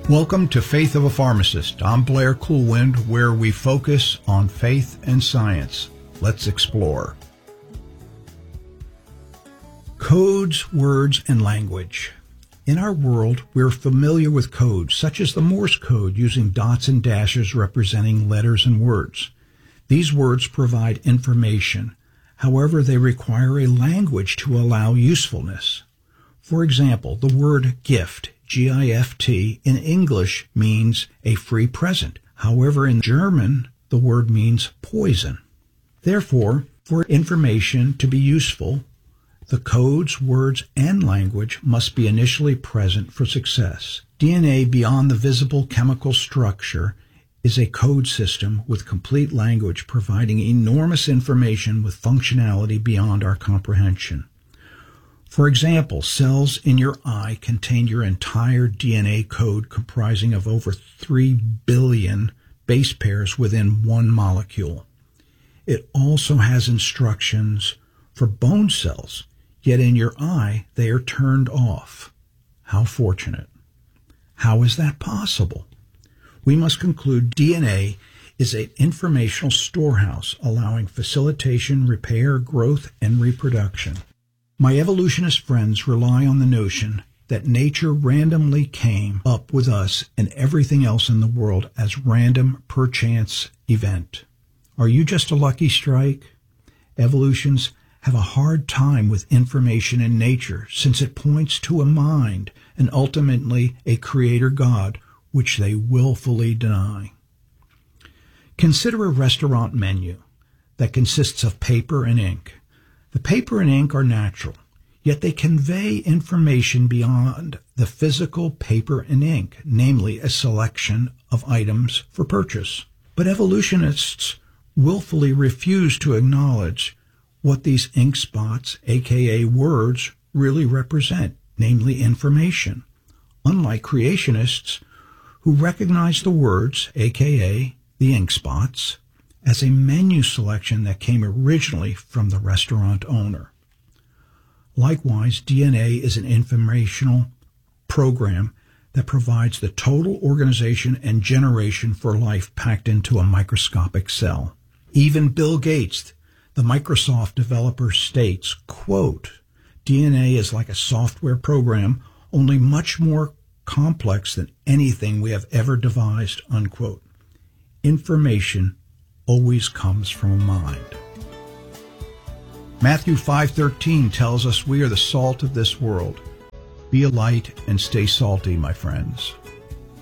Welcome to Faith of a Pharmacist. I'm Blair Coolwind, where we focus on faith and science. Let's explore. Codes, words, and language. In our world, we're familiar with codes, such as the Morse code using dots and dashes representing letters and words. These words provide information. However, they require a language to allow usefulness. For example, the word gift, G-I-F-T, in English means a free present. However, in German, the word means poison. Therefore, for information to be useful, the codes, words, and language must be initially present for success. DNA beyond the visible chemical structure is a code system with complete language providing enormous information with functionality beyond our comprehension. For example, cells in your eye contain your entire DNA code comprising of over 3 billion base pairs within one molecule. It also has instructions for bone cells, yet in your eye they are turned off. How fortunate. How is that possible? We must conclude DNA is an informational storehouse allowing facilitation, repair, growth, and reproduction. My evolutionist friends rely on the notion that nature randomly came up with us and everything else in the world as random, perchance event. Are you just a lucky strike? Evolutionists have a hard time with information in nature since it points to a mind and ultimately a creator God, which they willfully deny. Consider a restaurant menu that consists of paper and ink. The paper and ink are natural, yet they convey information beyond the physical paper and ink, namely a selection of items for purchase. But evolutionists willfully refuse to acknowledge what these ink spots, aka words, really represent, namely information, unlike creationists who recognize the words, aka the ink spots, as a menu selection that came originally from the restaurant owner. Likewise, DNA is an informational program that provides the total organization and generation for life packed into a microscopic cell. Even Bill Gates, the Microsoft developer, states, quote, DNA is like a software program, only much more complex than anything we have ever devised, unquote. Information always comes from a mind. Matthew 5:13 tells us we are the salt of this world. Be a light and stay salty, my friends.